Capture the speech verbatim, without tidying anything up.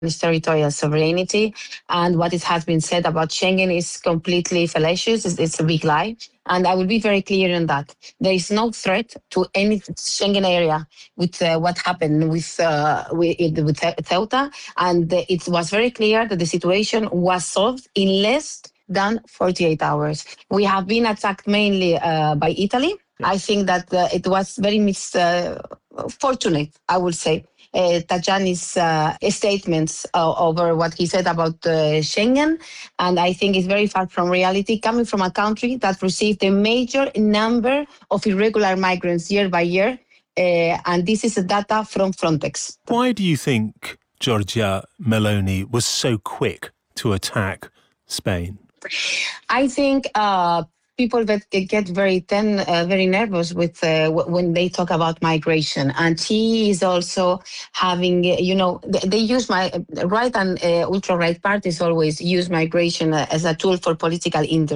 its territorial sovereignty. And what it has been said about Schengen is completely fallacious. It's, it's a big lie. And I will be very clear on that. There is no threat to any Schengen area with uh, what happened with uh, with, with Ceuta. And it was very clear that the situation was solved in less than forty-eight hours. We have been attacked mainly uh, by Italy. I think that uh, it was very misfortunate, uh, I would say, uh, Tajani's uh, statements uh, over what he said about uh, Schengen. And I think it's very far from reality, coming from a country that received a major number of irregular migrants year by year. Uh, and this is data from Frontex. Why do you think Giorgia Meloni was so quick to attack Spain? I think uh, people that get very ten, uh, very nervous with uh, w- when they talk about migration, and she is also having, you know, they, they use my right and uh, ultra right parties always use migration uh, as a tool for political interest.